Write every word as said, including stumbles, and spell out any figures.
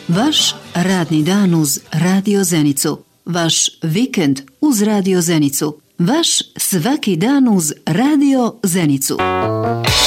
Vaš radni dan uz Radio Zenicu. Vaš vikend uz Radio Zenicu. Vaš svaki dan uz Radio Zenicu.